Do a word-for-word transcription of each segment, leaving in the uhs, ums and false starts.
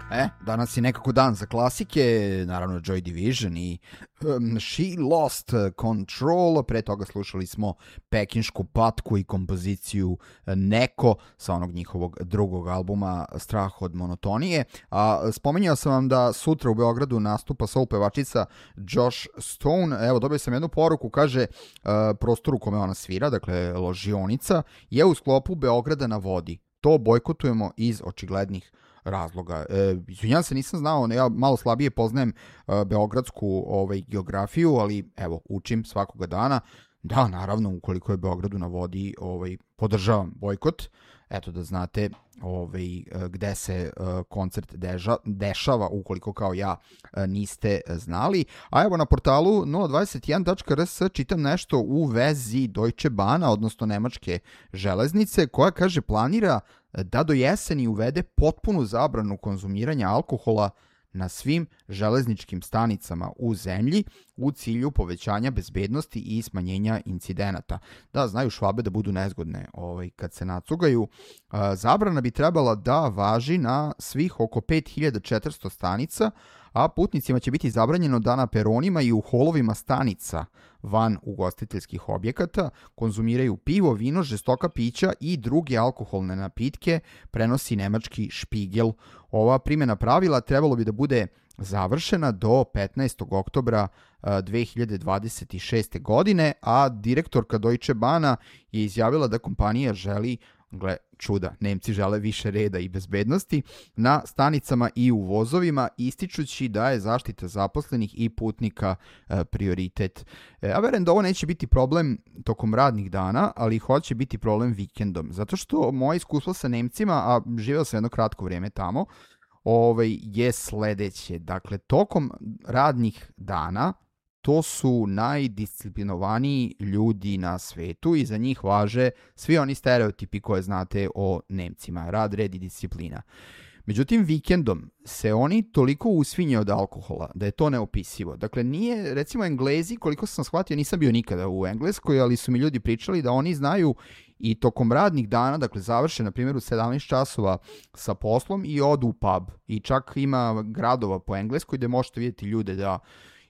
E, danas je nekako dan za klasike, naravno Joy Division i um, She Lost Control, pre toga slušali smo pekinšku patku i kompoziciju Neko sa onog njihovog drugog albuma Strah od monotonije, a spominjao sam vam da sutra u Beogradu nastupa soul pevačica Josh Stone. Evo, dobio sam jednu poruku, kaže uh, prostor u kome ona svira, dakle ložionica, je u sklopu Beograda na vodi. To bojkotujemo iz očiglednih razloga. E, izvinjam se, nisam znao, ja malo slabije poznajem e, beogradsku ovaj, geografiju, ali evo, učim svakoga dana. Da, naravno, ukoliko je Beogradu na vodi, ovaj, podržavam bojkot. Eto da znate ovaj, gde se uh, koncert deža, dešava, ukoliko kao ja uh, niste znali. A evo na portalu nula dvadeset jedan tačka r s čitam nešto u vezi Deutsche Bahna, odnosno nemačke železnice, koja kaže planira da do jeseni uvede potpunu zabranu konzumiranja alkohola na svim železničkim stanicama u zemlji u cilju povećanja bezbednosti i smanjenja incidenata. Da, znaju Švabe da budu nezgodne ovaj, kad se nacugaju. Zabrana bi trebala da važi na svih oko pet hiljada četiristo stanica, a putnicima će biti zabranjeno da na peronima i u holovima stanica van ugostiteljskih objekata konzumiraju pivo, vino, žestoka pića i druge alkoholne napitke, prenosi nemački Špigel. Ova primjena pravila trebalo bi da bude završena do petnaestog oktobra dve hiljade dvadeset šeste. godine, a direktorka Deutsche Bahna je izjavila da kompanija želi, gle, čuda, Nemci žele više reda i bezbednosti na stanicama i u vozovima, ističući da je zaštita zaposlenih i putnika e, prioritet. E, ja verujem da ovo neće biti problem tokom radnih dana, ali hoće biti problem vikendom, zato što moje iskustvo sa Nemcima, a živeo sam jedno kratko vrijeme tamo, ovaj, je sledeće. Dakle, tokom radnih dana to su najdisciplinovaniji ljudi na svetu i za njih važe svi oni stereotipi koje znate o Nemcima, rad, red i disciplina. Međutim, vikendom se oni toliko usvinje od alkohola da je to neopisivo. Dakle, nije, recimo Englezi, koliko sam shvatio, nisam bio nikada u Engleskoj, ali su mi ljudi pričali da oni znaju i tokom radnih dana, dakle završe na primjer u sedamnaest časova sa poslom i odu u pub. I čak ima gradova po Engleskoj gde možete vidjeti ljude da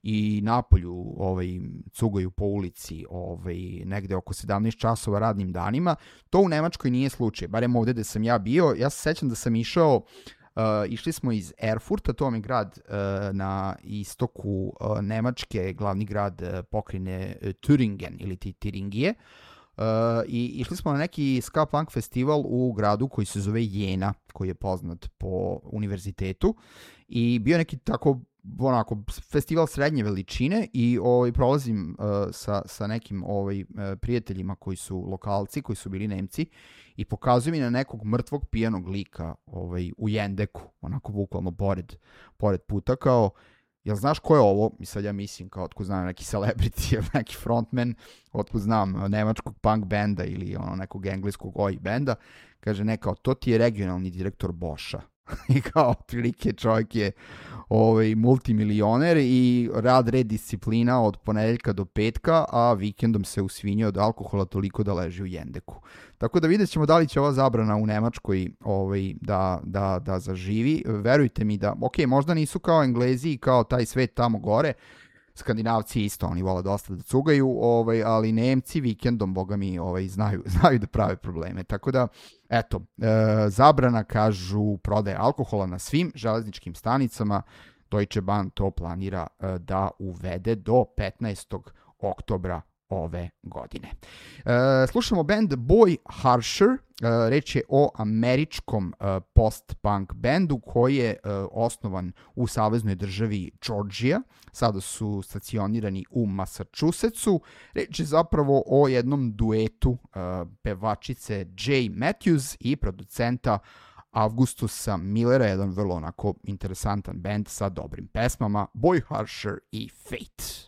i napolju ovaj, cugaju po ulici ovaj, negde oko sedamnaest časova radnim danima. To u Nemačkoj nije slučaj, barem ovde gde sam ja bio. Ja se sećam da sam išao, uh, išli smo iz Erfurta, to vam je grad uh, na istoku uh, Nemačke, glavni grad uh, pokrajine uh, Thüringen ili ti Tiringije. Uh, i išli smo na neki ska punk festival u gradu koji se zove Jena, koji je poznat po univerzitetu, i bio neki tako onako festival srednje veličine i ovaj prolazim uh, sa sa nekim ovaj uh, prijateljima koji su lokalci, koji su bili Nemci, i pokazuju mi na nekog mrtvog pijanog lika ovaj u Jendeku, onako bukvalno pored pored puta, kao jel znaš ko je ovo? I sad ja mislim kao otkud znam neki celebrity, neki frontman, otkud znam nemačkog punk benda ili ono nekog engleskog oi benda. Kaže ne, kao to ti je regionalni direktor Boscha. I kao otprilike čovjek je ovaj, multimilioner i rad, red, disciplina od ponedeljka do petka, a vikendom se usvinje od alkohola toliko da leži u Jendeku. Tako da vidjet ćemo da li će ova zabrana u Nemačkoj ovaj, da, da, da zaživi. Verujte mi da, ok, možda nisu kao Englezi i kao taj svet tamo gore, Skandinavci isto, oni vole dosta da cugaju, ovaj, ali Nemci vikendom, boga mi, ovaj, znaju, znaju da prave probleme. Tako da, eto, e, zabrana, kažu, prodaje alkohola na svim železničkim stanicama. Deutsche Bahn to planira e, da uvede do petnaestog oktobra ove godine. E, slušamo band Boy Harsher, e, reč je o američkom e, post-punk bandu koji je e, osnovan u saveznoj državi Georgia, sada su stacionirani u Massachusettsu. Reč je zapravo o jednom duetu e, pevačice Jay Matthews i producenta Augustusa Millera, jedan vrlo onako interesantan band sa dobrim pesmama, Boy Harsher i Fate.